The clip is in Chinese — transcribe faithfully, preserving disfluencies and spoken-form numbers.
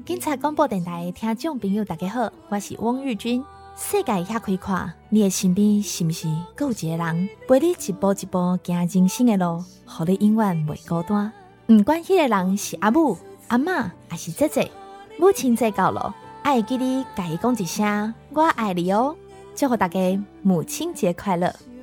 警察广播电台的听众朋友大家好，我是汪日君。世界遐开阔，你的身边是不是还有一个人陪你一步一步行人生的路，让你永远袂孤单？不管迄个人是阿母、阿嬷还是姐姐，母亲节到了，我会记你甲伊讲一声我爱你哦，祝福大家母亲节快乐。